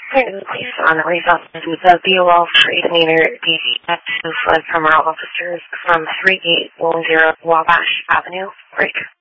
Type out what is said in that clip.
Police on the police officers with the BOL Trade Meter DCF to flood criminal officers from 3810 Wabash Avenue. Break.